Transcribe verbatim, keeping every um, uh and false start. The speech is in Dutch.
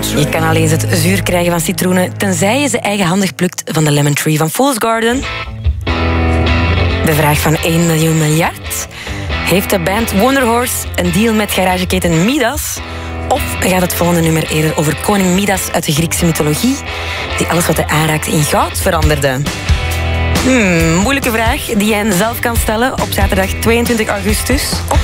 Je kan alleen het zuur krijgen van citroenen, tenzij je ze eigenhandig plukt van de lemon tree van Fool's Garden. De vraag van één miljoen miljard. Heeft de band Wonderhorse een deal met garageketen Midas? Of gaat het volgende nummer eerder over koning Midas uit de Griekse mythologie, die alles wat hij aanraakte in goud veranderde? Hmm, moeilijke vraag die jij zelf kan stellen op zaterdag tweeëntwintig augustus. Op